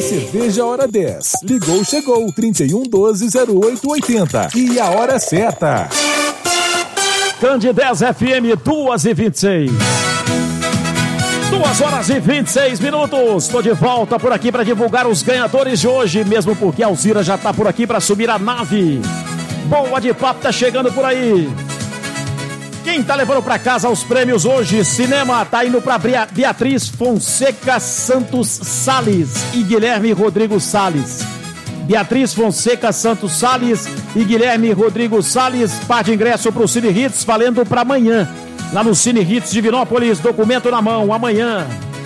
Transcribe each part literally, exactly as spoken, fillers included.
Cerveja Hora dez. Ligou, chegou. trinta e um, doze, zero oito, oitenta. E a hora certa. Candidez F M, duas e vinte e seis. duas horas e vinte e seis minutos. Estou de volta por aqui para divulgar os ganhadores de hoje, mesmo porque a Alzira já está por aqui para subir a nave. Boa de Papo tá chegando por aí. Quem tá levando para casa os prêmios hoje? Cinema tá indo para Beatriz Fonseca Santos Salles e Guilherme Rodrigo Salles. Beatriz Fonseca Santos Salles e Guilherme Rodrigo Salles. Par de ingresso para o Cine Hits, valendo para amanhã. Lá no Cine Hits de Divinópolis, documento na mão, amanhã.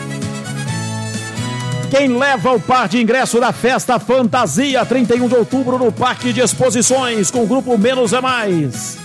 Quem leva o par de ingresso da Festa Fantasia, trinta e um de outubro, no Parque de Exposições, com o grupo Menos é Mais.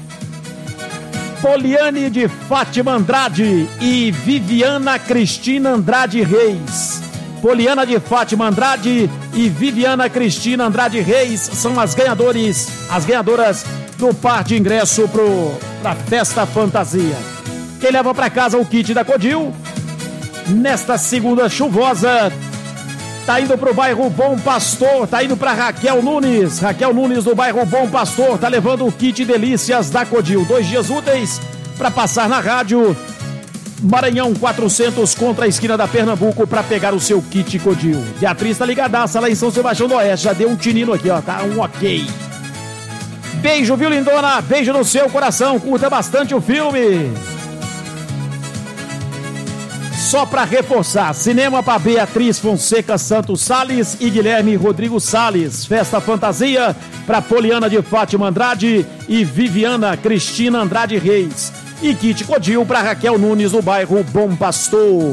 Poliane de Fátima Andrade e Viviana Cristina Andrade Reis. Poliana de Fátima Andrade e Viviana Cristina Andrade Reis são as ganhadores, as ganhadoras do par de ingresso para a Festa Fantasia. Quem leva para casa o kit da Codil, nesta segunda chuvosa, tá indo para o bairro Bom Pastor, tá indo para Raquel Nunes. Raquel Nunes do bairro Bom Pastor tá levando o kit Delícias da Codil. Dois dias úteis para passar na rádio. Maranhão quatrocentos contra a esquina da Pernambuco para pegar o seu kit Codil. Beatriz tá ligadaça lá em São Sebastião do Oeste. Já deu um tinino aqui, ó. Tá um ok. Beijo, viu, lindona? Beijo no seu coração. Curta bastante o filme. Só para reforçar, cinema para Beatriz Fonseca Santos Salles e Guilherme Rodrigo Salles. Festa Fantasia para Poliana de Fátima Andrade e Viviana Cristina Andrade Reis. E kit Codil para Raquel Nunes no bairro Bom Pastor.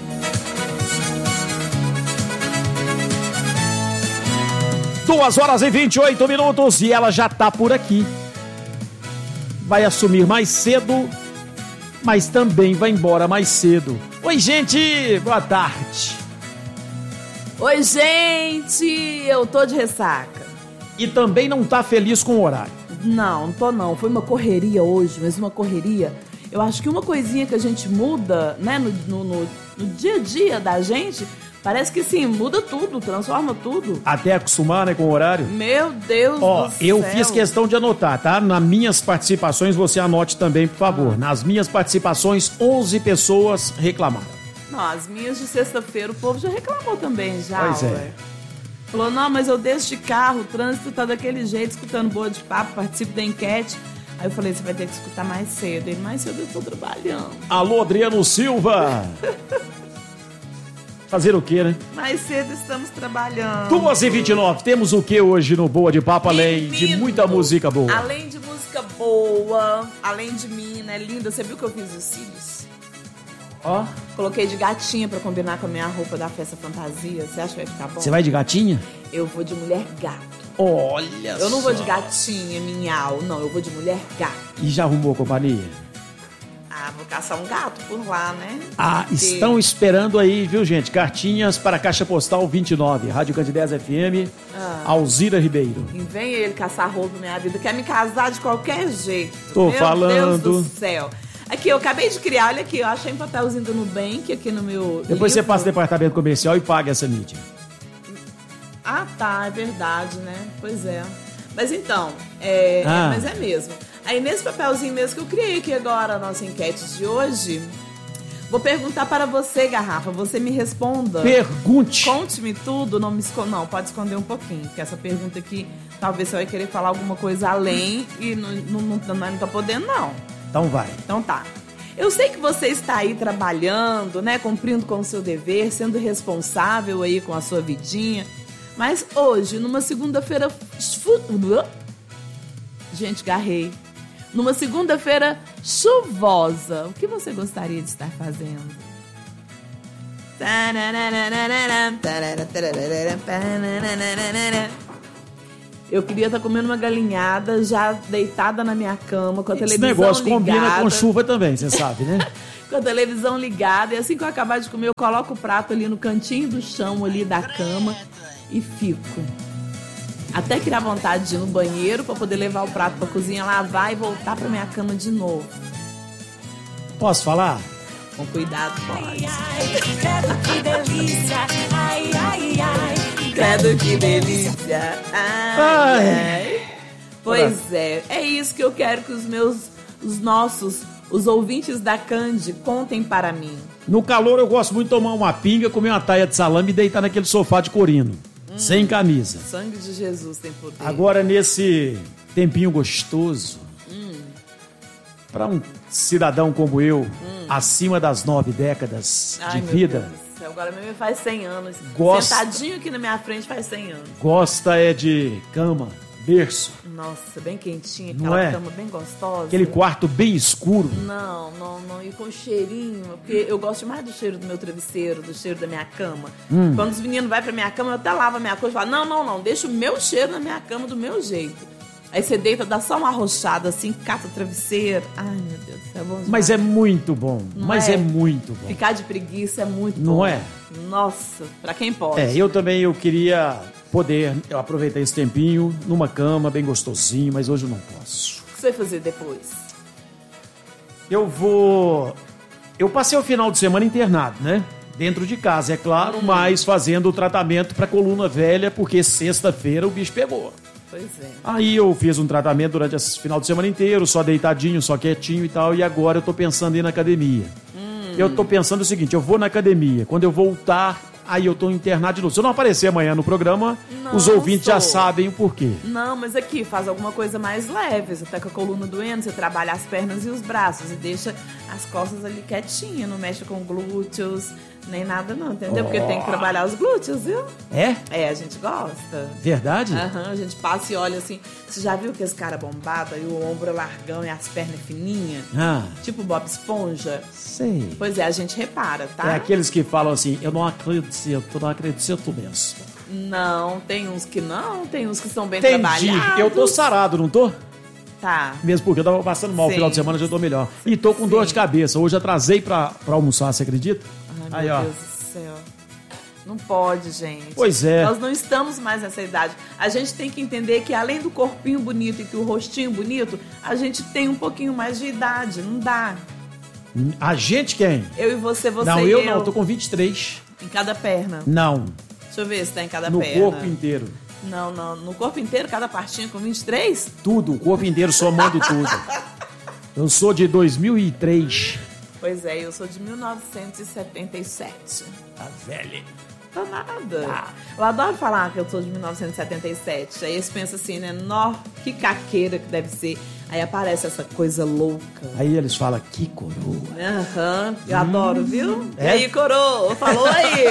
duas horas e vinte e oito minutos e ela já tá por aqui. Vai assumir mais cedo, mas também vai embora mais cedo. Oi, gente, boa tarde. Oi, gente, eu tô de ressaca. E também não tá feliz com o horário. Não, não tô não. Foi uma correria hoje, mas uma correria. Eu acho que uma coisinha que a gente muda, né, no, no, no, no dia a dia da gente, parece que sim, muda tudo, transforma tudo. Até acostumar, né, com o horário? Meu Deus Ó, do eu céu. fiz questão de anotar, tá? Nas minhas participações, você anote também, por favor. Nas minhas participações, onze pessoas reclamaram. Não, as minhas de sexta-feira, o povo já reclamou também, já. Pois é. Ué. Falou, não, mas eu desço de carro, o trânsito tá daquele jeito, escutando Boa de Papo, participo da enquete. Aí eu falei, você vai ter que escutar mais cedo. Ele, mais cedo eu tô trabalhando. Alô, Adriano Silva. Fazer o quê, né? Mais cedo estamos trabalhando. duas e vinte e nove, temos o que hoje no Boa de Papo, além Menino, de muita música boa? Além de música boa, além de mim, né, linda. Você viu que eu fiz os cílios? Ó, coloquei de gatinha pra combinar com a minha roupa da Festa Fantasia. Você acha que vai ficar bom? Você vai de gatinha? Eu vou de mulher gato. Olha Eu não só. vou de gatinha, minhau. Não, eu vou de mulher gato. E já arrumou companhia? Ah, vou caçar um gato por lá, né? Ah, Porque... estão esperando aí, viu, gente? Cartinhas para a Caixa Postal vinte e nove, Rádio Candidez F M, ah. Alzira Ribeiro. E vem ele caçar roubo na minha vida. Quer me casar de qualquer jeito. Tô Meu falando. Deus do céu. Aqui, eu acabei de criar, olha aqui, eu achei um papelzinho do Nubank aqui no meu Depois livro. você passa no departamento comercial e paga essa mídia. Ah, tá, é verdade, né? Pois é. Mas então, é, ah. é, mas é mesmo. Aí nesse papelzinho mesmo que eu criei aqui agora, a nossa enquete de hoje, vou perguntar para você, Garrafa, você me responda. Pergunte. Conte-me tudo, não me esconda, não, pode esconder um pouquinho, porque essa pergunta aqui, talvez você vai querer falar alguma coisa além e não, não, não, não, não tá podendo, não. Então vai. Então tá. Eu sei que você está aí trabalhando, né, cumprindo com o seu dever, sendo responsável aí com a sua vidinha, mas hoje, numa segunda-feira... Gente, garrei. Numa segunda-feira chuvosa, o que você gostaria de estar fazendo? Eu queria estar comendo uma galinhada, já deitada na minha cama, com a Esse televisão negócio ligada. combina com chuva também, você sabe, né? Com a televisão ligada, e assim que eu acabar de comer, eu coloco o prato ali no cantinho do chão ali da cama e fico. Até criar vontade de ir no banheiro para poder levar o prato para a cozinha, lavar e voltar para minha cama de novo. Posso falar? Com cuidado, pode. Ai, ai, que delícia. Ai, ai, ai. credo que delícia. Ai, ai. Pois é, é isso que eu quero que os meus, os nossos, os ouvintes da Cande contem para mim. No calor eu gosto muito de tomar uma pinga, comer uma taia de salame e deitar naquele sofá de corino, hum, sem camisa. Sangue de Jesus tem poder. Agora nesse tempinho gostoso, hum. para um cidadão como eu, hum. acima das nove décadas Ai, de vida... Deus. Agora mesmo faz cem anos. Gosta, Sentadinho aqui na minha frente faz cem anos. Gosta é de cama, berço. Nossa, bem quentinha, não aquela é? cama bem gostosa. Aquele quarto bem escuro. Não, não, não. E com cheirinho. Porque eu gosto mais do cheiro do meu travesseiro, do cheiro da minha cama. Hum. Quando os meninos vão pra minha cama, eu até lavo a minha coisa e falo, não, não, não, deixa o meu cheiro na minha cama do meu jeito. Aí você deita, dá só uma arrochada assim, cata o travesseiro. Ai, meu Deus, isso é bom demais. Mas é muito bom, não mas é? é muito bom. Ficar de preguiça é muito não bom. Não é? Nossa, pra quem pode. É, eu também, eu queria poder eu aproveitar esse tempinho numa cama bem gostosinho, mas hoje eu não posso. O que você vai fazer depois? Eu vou... Eu passei o final de semana internado, né? Dentro de casa, é claro, hum. mas fazendo o tratamento pra coluna velha, porque sexta-feira o bicho pegou. Pois é. Aí eu fiz um tratamento durante esse final de semana inteiro, só deitadinho, só quietinho e tal, e agora eu tô pensando em ir na academia. Hum. Eu tô pensando o seguinte, eu vou na academia, quando eu voltar, aí eu tô internado de novo. Se eu não aparecer amanhã no programa, não, os ouvintes sou. já sabem o porquê. Não, mas aqui, faz alguma coisa mais leve, você tá com a coluna doendo, você trabalha as pernas e os braços e deixa as costas ali quietinhas, não mexe com glúteos, nem nada não, entendeu? Oh. Porque tem que trabalhar os glúteos, viu? É? É, a gente gosta. Verdade? Aham, uhum, a gente passa e olha assim, você já viu que esse cara bombado e o ombro é largão e as pernas fininhas? Ah. Tipo Bob Esponja? Sei. Pois é, a gente repara, tá? É aqueles que falam assim, eu não acredito, não acredito mesmo. Não, tem uns que não, tem uns que são bem Entendi. trabalhados. Eu tô sarado, não tô? Tá. Mesmo porque eu tava passando mal o final de semana, já tô melhor. E tô com Sim. dor de cabeça. Hoje atrasei pra, pra almoçar, você acredita? Ai, meu Aí, Deus do céu. Não pode, gente. Pois é. Nós não estamos mais nessa idade. A gente tem que entender que além do corpinho bonito e que o rostinho bonito, a gente tem um pouquinho mais de idade. Não dá. A gente quem? Eu e você, você não, e eu. Não, eu não. Eu tô com vinte e três. Em cada perna? Não. Deixa eu ver se tá em cada no perna. No corpo inteiro. Não, não. No corpo inteiro, cada partinha com vinte e três? Tudo, o corpo inteiro somando tudo. Eu sou de dois mil e três. Pois é, eu sou de mil novecentos e setenta e sete. Tá velha. Tá nada. Tá. Eu adoro falar que eu sou de mil novecentos e setenta e sete. Aí eles pensam assim, né? Nó, que caqueira que deve ser. Aí aparece essa coisa louca. Aí eles falam, que coroa. Aham, uhum, eu hum, adoro, viu? É? E aí, coroa? Falou aí.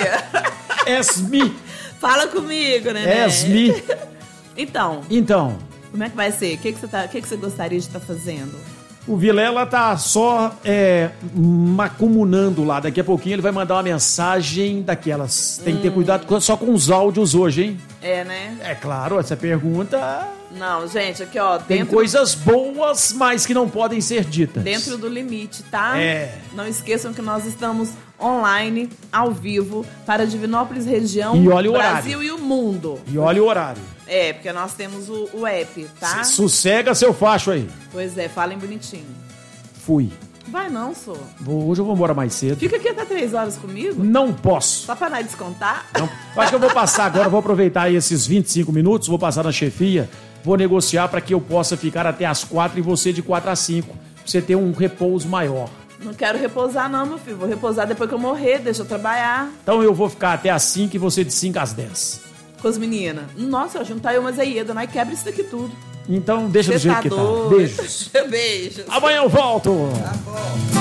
Es-me. Fala comigo, né? Es-me. Então. Então. Como é que vai ser? O que, que, você, tá, o que, que você gostaria de estar tá fazendo? O Vilela tá só é, macumunando lá. Daqui a pouquinho ele vai mandar uma mensagem daquelas. Tem hum. que ter cuidado só com os áudios hoje, hein? É, né? É claro, essa pergunta... Não, gente, aqui ó... Dentro... Tem coisas boas, mas que não podem ser ditas. Dentro do limite, tá? É. Não esqueçam que nós estamos online, ao vivo, para Divinópolis região, e olha o Brasil horário. E o mundo. E olha o horário. É, porque nós temos o, o app, tá? Se sossega seu facho aí. Pois é, falem bonitinho. Fui. Vai não, sou. Vou, hoje eu vou embora mais cedo. Fica aqui até três horas comigo? Não posso. Só pra não descontar? Não. Acho que eu vou passar agora, vou aproveitar aí esses vinte e cinco minutos, vou passar na chefia, vou negociar para que eu possa ficar até as quatro e você de quatro às cinco, pra você ter um repouso maior. Não quero repousar não, meu filho. Vou repousar depois que eu morrer, deixa eu trabalhar. Então eu vou ficar até as cinco e você de cinco às dez. Com as meninas. Nossa, juntar eu mais a Ieda, nós quebra isso daqui tudo. Então deixa Cê do jeito tá que doido. Tá. Beijos. Beijos. Amanhã eu volto. Tá bom.